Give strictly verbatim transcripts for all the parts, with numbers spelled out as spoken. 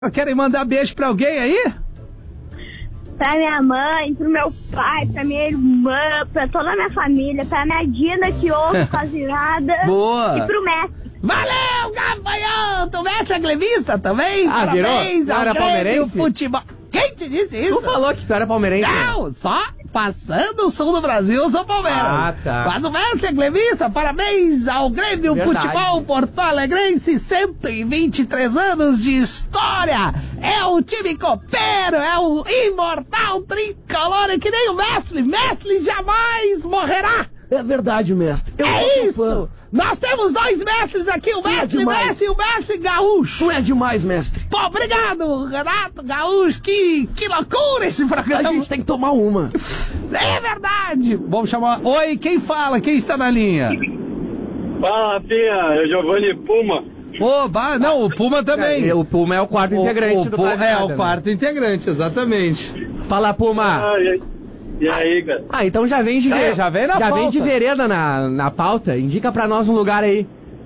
Querem mandar beijo pra alguém aí? Pra minha mãe, pro meu pai, pra minha irmã, pra toda a minha família, pra minha Dina que ouve quase nada. Boa! E pro mestre. Valeu, gafanhoto! Mestre gremista também? Ah, parabéns virou? ao Era Grêmio palmeirense? Futebol. Quem te disse isso? Tu falou que tu era palmeirense. Não, só passando o sul do Brasil, eu sou Palmeiras. Ah, tá. Mas o mestre é gremista, parabéns ao Grêmio Verdade. Futebol Porto Alegrense, cento e vinte e três anos de história. É o time copeiro, é o imortal tricolor, é que nem o mestre. Mestre jamais morrerá. É verdade, mestre. Eu É sou isso! fã. Nós temos dois mestres aqui, o é mestre demais. Messi e o mestre Gaúcho. Tu é demais, mestre. Pô, obrigado, Renato Gaúcho. Que, que loucura esse A programa. gente tem que tomar uma. É verdade. Vamos chamar... Oi, quem fala? Quem está na linha? Fala, Rafinha, é o Giovanni Puma. Oba, não, o Puma também. É, o Puma é o quarto O- integrante o do Pu- Quase É, Nada, o né? quarto integrante, exatamente. Fala, Puma. Ah, e, aí, e aí, cara? Ah, então já vem de É, já vem na já vem pauta. de vereda na, na pauta. Indica pra nós um lugar aí.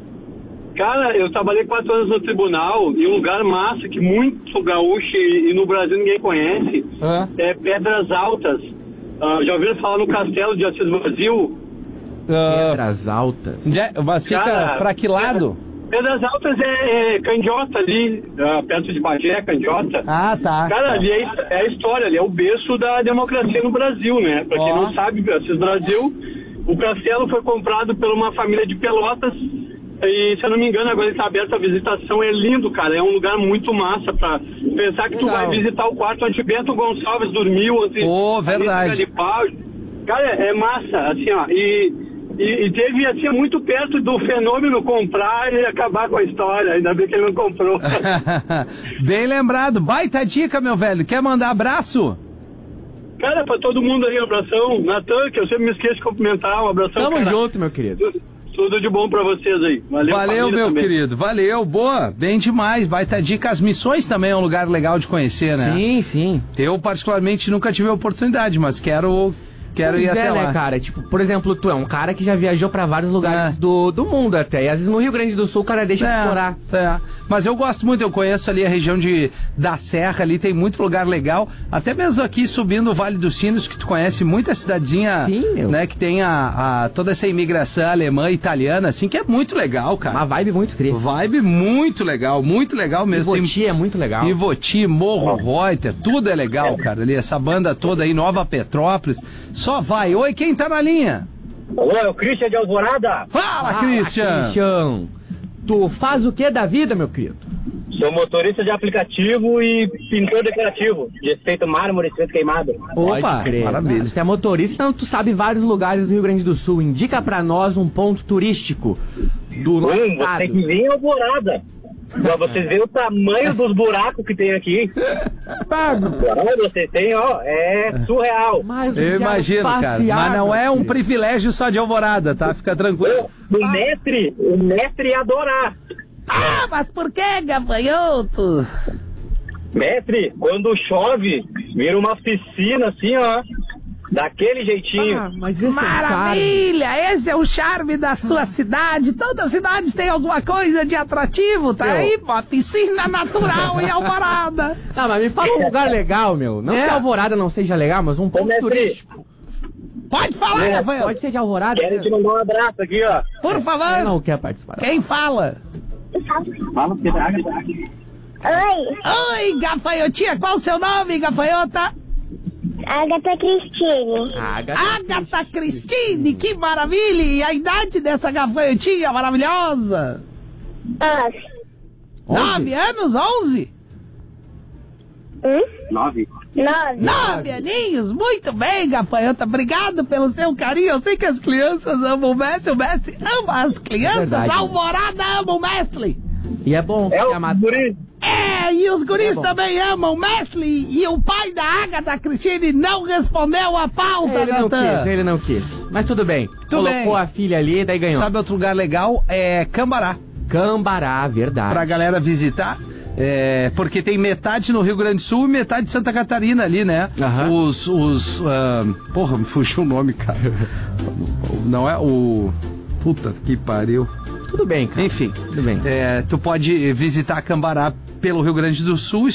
Cara, eu trabalhei quatro anos no tribunal e um lugar massa que muito gaúcho e, e no Brasil ninguém conhece Hã? é Pedras Altas. Ah, já ouviram falar no Castelo de Assis Brasil? Ah, Pedras Altas. já- mas fica Cara, pra que lado? Pedras Altas é, é Candiota ali, ah, perto de Bagé, Candiota. Ah, tá. Cara, ali é, é a história, ali é o berço da democracia no Brasil, né? Pra quem Ó. não sabe, Assis Brasil, o castelo foi comprado por uma família de Pelotas e, se eu não me engano, agora está aberto a visitação. É lindo, cara, é um lugar muito massa pra pensar que tu Legal. vai visitar o quarto onde Bento Gonçalves dormiu. Assim, Ô, ali verdade. fica de pau. Cara, é massa, assim, ó, e... E, e teve, assim, muito perto do fenômeno comprar e acabar com a história. Ainda bem que ele não comprou. Bem lembrado. Baita dica, meu velho. Quer mandar abraço? Cara, pra todo mundo aí, um abração. Natan, que eu sempre me esqueço de cumprimentar, um abração. Tamo cara. junto, meu querido. Tudo, tudo de bom pra vocês aí. Valeu, Valeu, família meu também. querido. Valeu, boa. Bem demais. Baita dica. As missões também é um lugar legal de conhecer, né? Sim, sim. Eu, particularmente, nunca tive a oportunidade, mas quero, quero ir Pois até é, lá. né, cara? Tipo, por exemplo, tu é um cara que já viajou pra vários lugares É. do, do mundo até. E às vezes no Rio Grande do Sul o cara deixa de explorar. É, mas eu gosto muito, eu conheço ali a região de, da Serra, ali tem muito lugar legal, até mesmo aqui subindo o Vale dos Sinos, que tu conhece muita cidadezinha, Sim, meu. né, que tem a, a- toda essa imigração alemã e italiana, assim, que é muito legal, cara. Uma vibe muito triste. Vibe muito legal, muito legal mesmo. Ivoti é muito legal. Tem Ivoti, Morro, Reuter, tudo é legal, cara, ali, essa banda toda aí, Nova Petrópolis, só vai. Oi, quem tá na linha? Alô, é o Christian de Alvorada. Fala, Ah, Christian! Christian. Tu faz o que da vida, meu querido? Sou motorista de aplicativo e pintor decorativo. De efeito mármore, efeito queimado. Opa, Pode crer. maravilha. Ah, tu é motorista, então tu sabe vários lugares do Rio Grande do Sul. Indica pra nós um ponto turístico do nosso Hum, estado. você tem que vir em Alvorada. Pra vocês verem o tamanho dos buracos que tem aqui. Olha, vocês têm, ó, é surreal. Mas o Eu que é imagino, cara. passear, Mas não meu é um querido? privilégio só de Alvorada, tá? Fica tranquilo. O mestre, o mestre ia adorar. Ah, mas por que, gafanhoto? Mestre, quando chove, vira uma piscina assim, ó. Daquele jeitinho. Ah, mas esse é o charme. Maravilha! Esse é o charme da sua cidade. Todas as cidades têm alguma coisa de atrativo, tá Eu- aí? Uma piscina natural em Alvorada. Não, mas me fala um lugar legal, meu. Não É. que Alvorada não seja legal, mas um ponto mestre. turístico. Pode falar, É, gafanhoto. Pode ser de Alvorada. Quero te mandar um abraço aqui, ó. Por Ele favor. não quer participar. Quem fala? Fala, Oi, Oi, gafanhotinha. Qual o seu nome, gafanhota? Agatha Cristine. Ah, gata- Agatha Cristine. Que maravilha. E a idade dessa gafanhotinha maravilhosa? Onze. Nove anos? Onze? Hum? Nove. Nove. Nove aninhos, muito bem, gafanhota, obrigado pelo seu carinho. Eu sei que as crianças amam o mestre, o mestre ama as crianças, Verdade. Alvorada ama o mestre. E é bom É ficar o matando. guri. É, e os guris É bom. também amam o mestre. E o pai da Agatha Cristine não respondeu a pauta, Ele não Natan. quis, ele não quis. Mas tudo bem. Tudo Colocou bem. a filha ali, daí ganhou. Sabe outro lugar legal? É Cambará, Cambará, verdade. pra galera visitar. É, porque tem metade no Rio Grande do Sul e metade de Santa Catarina ali, né? Aham. Os, os, ah, porra, me fugiu o nome, cara. Não é o... Puta que pariu. Tudo bem, cara. Enfim, Tudo bem. é, tu pode visitar Cambará pelo Rio Grande do Sul,